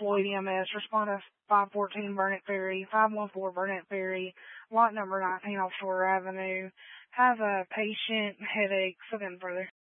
Floyd EMS. Respond to 514 Burnett Ferry, 514 Burnett Ferry, lot number 19 Offshore Avenue. Have a patient headache, so then further.